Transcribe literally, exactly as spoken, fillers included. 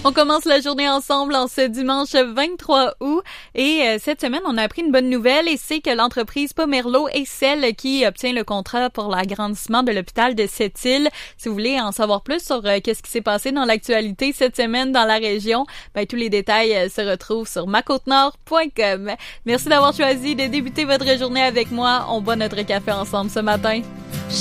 On commence la journée ensemble en ce dimanche vingt-trois août et euh, cette semaine, on a appris une bonne nouvelle et c'est que l'entreprise Pomerleau est celle qui obtient le contrat pour l'agrandissement de l'hôpital de Sept-Îles. Si vous voulez en savoir plus sur euh, qu'est-ce qui s'est passé dans l'actualité cette semaine dans la région, ben, tous les détails euh, se retrouvent sur ma côte nord point com. Merci d'avoir choisi de débuter votre journée avec moi. On boit notre café ensemble ce matin.